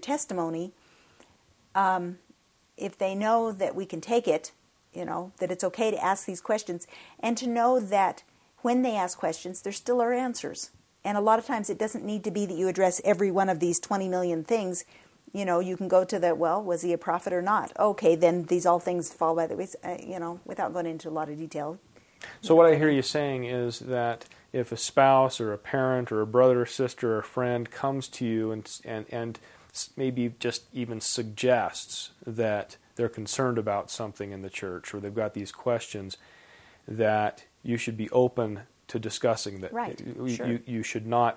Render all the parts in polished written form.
testimony, if they know that we can take it, that it's okay to ask these questions, and to know that when they ask questions, there still are answers. And a lot of times it doesn't need to be that you address every one of these 20 million things. You can go to the, was he a prophet or not? Okay, then these all things fall by the way, without going into a lot of detail. So what I hear you saying is that if a spouse or a parent or a brother or sister or a friend comes to you and maybe just even suggests that they're concerned about something in the church or they've got these questions, that you should be open to discussing that. Right. Sure. You should not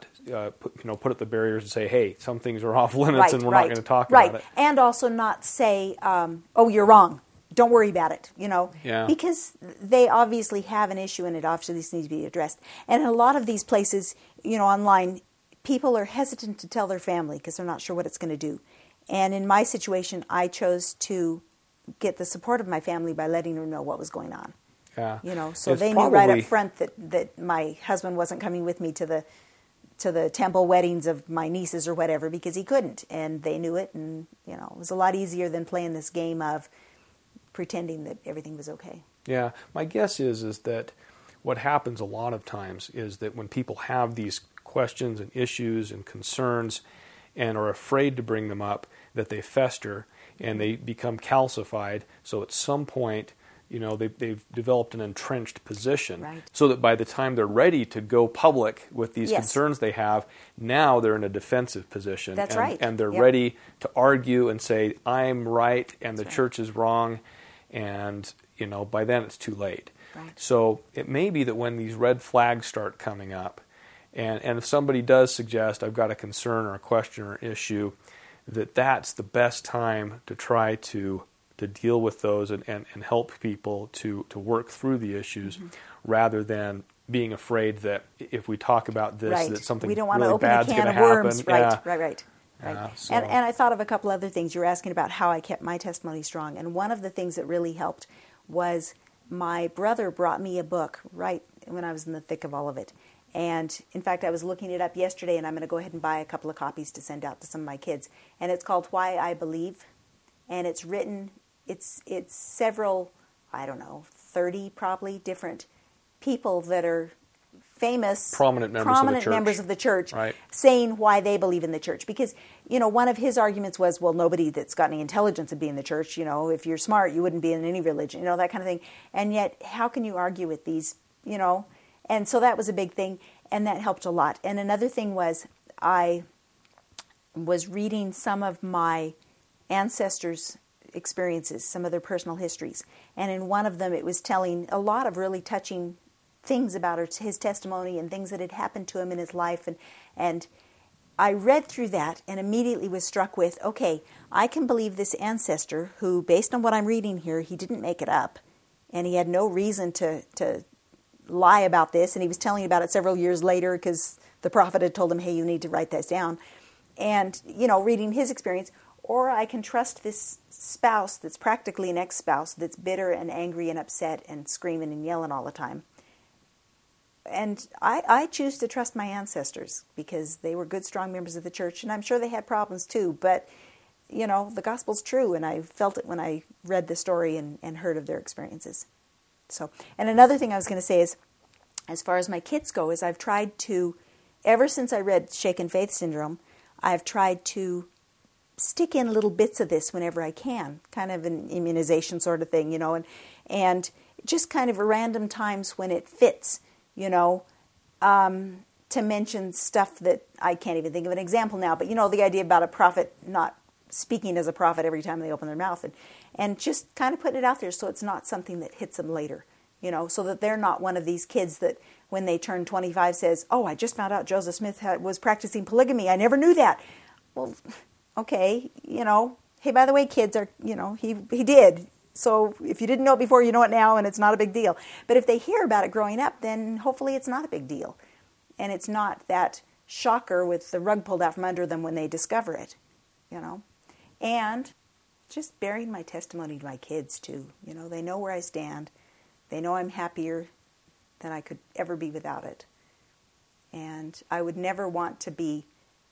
put up the barriers and say, hey, some things are off limits and we're not going to talk about it. And also not say, oh, you're wrong. Don't worry about it, Yeah. Because they obviously have an issue and it obviously needs to be addressed. And in a lot of these places, online, people are hesitant to tell their family because they're not sure what it's going to do. And in my situation, I chose to get the support of my family by letting them know what was going on. Yeah. So It's they knew right up front that my husband wasn't coming with me to the temple weddings of my nieces or whatever because he couldn't, and they knew it, and it was a lot easier than playing this game of pretending that everything was okay. Yeah, my guess is that what happens a lot of times is that when people have these questions and issues and concerns and are afraid to bring them up, that they fester and they become calcified. So at some point, they've developed an entrenched position, right, so that by the time they're ready to go public with these yes, concerns they have, now they're in a defensive position. That's and, right. And they're Yep. ready to argue and say, I'm right and the That's church is wrong, and by then it's too late. Right. So it may be that when these red flags start coming up, and if somebody does suggest, I've got a concern or a question or issue, that's the best time to try to deal with those and help people to work through the issues, mm-hmm, rather than being afraid that if we talk about this, right, that something we don't want really to open bad's a going can to of happen. worms. Right, Yeah. right. So. And I thought of a couple other things. You were asking about how I kept my testimony strong, and one of the things that really helped was my brother brought me a book right when I was in the thick of all of it. And in fact, I was looking it up yesterday, and I'm going to go ahead and buy a couple of copies to send out to some of my kids. And it's called Why I Believe, and it's written. It's several, 30 probably different people that are famous, prominent members of the church, right, saying why they believe in the church. Because, one of his arguments was, well, nobody that's got any intelligence would be in the church. If you're smart, you wouldn't be in any religion, that kind of thing. And yet, how can you argue with these, And so that was a big thing, and that helped a lot. And another thing was I was reading some of my ancestors' experiences, some of their personal histories. And in one of them, it was telling a lot of really touching things about his testimony and things that had happened to him in his life. And I read through that and immediately was struck with, okay, I can believe this ancestor who, based on what I'm reading here, he didn't make it up. And he had no reason to lie about this. And he was telling about it several years later because the prophet had told him, hey, you need to write this down. And, reading his experience. Or I can trust this spouse that's practically an ex-spouse that's bitter and angry and upset and screaming and yelling all the time. And I choose to trust my ancestors because they were good, strong members of the church, and I'm sure they had problems too, but, the gospel's true, and I felt it when I read the story and heard of their experiences. So, and another thing I was going to say is, as far as my kids go, is I've tried to, ever since I read Shaken Faith Syndrome, I've tried to stick in little bits of this whenever I can, kind of an immunization sort of thing, and just kind of random times when it fits, to mention stuff that I can't even think of an example now, but the idea about a prophet not speaking as a prophet every time they open their mouth, and just kind of putting it out there so it's not something that hits them later, so that they're not one of these kids that when they turn 25 says, oh, I just found out Joseph Smith was practicing polygamy. I never knew that. Well, okay, hey, by the way, kids are, he did. So if you didn't know it before, you know it now, and it's not a big deal. But if they hear about it growing up, then hopefully it's not a big deal. And it's not that shocker with the rug pulled out from under them when they discover it, And just bearing my testimony to my kids, too. They know where I stand. They know I'm happier than I could ever be without it. And I would never want to be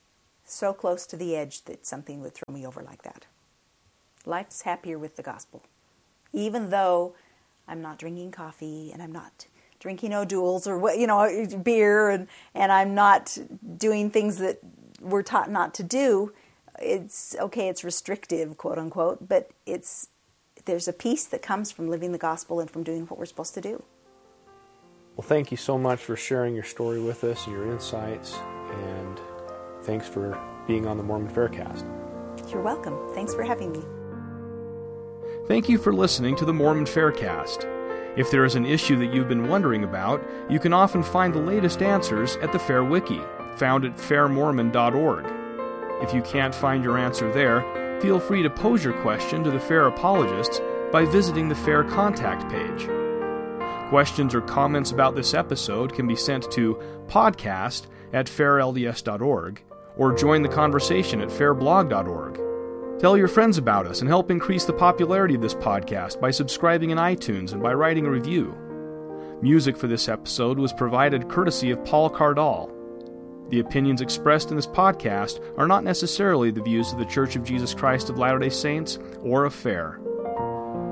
so close to the edge that something would throw me over like that. Life's happier with the gospel. Even though I'm not drinking coffee and I'm not drinking O'Doul's or beer and I'm not doing things that we're taught not to do. It's okay, it's restrictive, quote unquote, but there's a peace that comes from living the gospel and from doing what we're supposed to do. Well, thank you so much for sharing your story with us and your insights, and thanks for being on the Mormon Faircast. You're welcome. Thanks for having me. Thank you for listening to the Mormon Faircast. If there is an issue that you've been wondering about, you can often find the latest answers at the Fair Wiki, found at fairmormon.org. If you can't find your answer there, feel free to pose your question to the Fair Apologists by visiting the Fair contact page. Questions or comments about this episode can be sent to podcast@fairlds.org or join the conversation at fairblog.org. Tell your friends about us and help increase the popularity of this podcast by subscribing in iTunes and by writing a review. Music for this episode was provided courtesy of Paul Cardall. The opinions expressed in this podcast are not necessarily the views of the Church of Jesus Christ of Latter-day Saints or of FAIR.